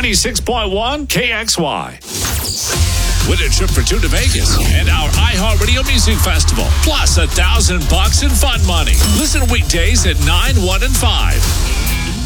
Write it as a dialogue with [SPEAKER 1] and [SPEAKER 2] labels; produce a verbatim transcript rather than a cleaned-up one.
[SPEAKER 1] ninety-six point one K X Y. Win a trip for two to Vegas and our iHeartRadio Music Festival. Plus a thousand bucks in fun money. Listen weekdays at nine, one, and five.